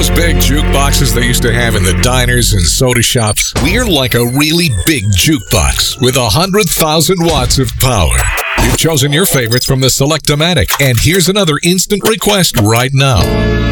those big jukeboxes they used to have in the diners and soda shops? We're like a really big jukebox with 100,000 watts of power. You've chosen your favorites from the Select-O-Matic, and here's another instant request right now.